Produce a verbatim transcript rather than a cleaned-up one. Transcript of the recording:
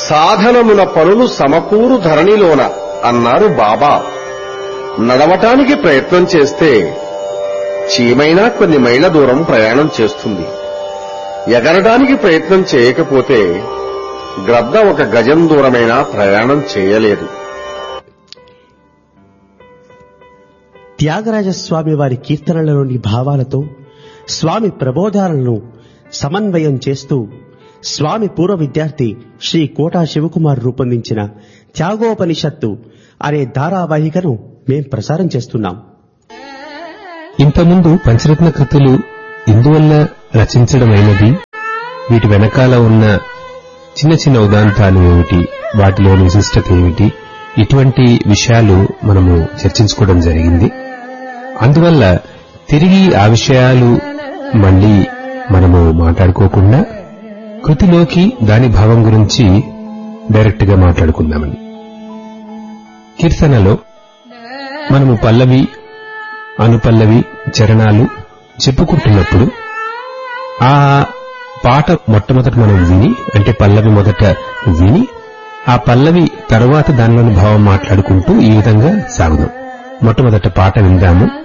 సాధనమున పనులు సమకూరు ధరణిలోన అన్నారు బాబా. నడవటానికి ప్రయత్నం చేస్తే చీమైనా కొన్ని మైళ్ళ దూరం ప్రయాణం చేస్తుంది. ఎగరడానికి ప్రయత్నం చేయకపోతే గ్రద్ద ఒక గజం దూరమైనా ప్రయాణం చేయలేదు. త్యాగరాజస్వామి వారి కీర్తనలలోని భావాలతో స్వామి ప్రబోధాలను సమన్వయం చేస్తూ స్వామి పూర్వ విద్యార్థి శ్రీ కోటా శివకుమార్ రూపొందించిన త్యాగోపనిషత్తు అనే ధారావాహికను మేం ప్రసారం చేస్తున్నాం. ఇంతకుముందు పంచరత్న కృతులు ఇందువల్ల రచించడమైనది, వీటి వెనకాల ఉన్న చిన్న చిన్న ఉదాంతాలు ఏమిటి, వాటిలోని విశిష్టత ఏమిటి, ఇటువంటి విషయాలు మనము చర్చించుకోవడం జరిగింది. అందువల్ల తిరిగి ఆ విషయాలు మళ్లీ మనము మాట్లాడుకోకుండా కృతిలోకి దాని భావం గురించి డైరెక్ట్ గా మాట్లాడుకుందామని. కీర్తనలో మనము పల్లవి, అనుపల్లవి, చరణాలు చెప్పుకుంటున్నప్పుడు ఆ పాట మొట్టమొదట మనం విని, అంటే పల్లవి మొదట విని ఆ పల్లవి తరువాత దానిలోని భావం మాట్లాడుకుంటూ ఈ విధంగా సాగుదాం. మొట్టమొదట పాట విందాము.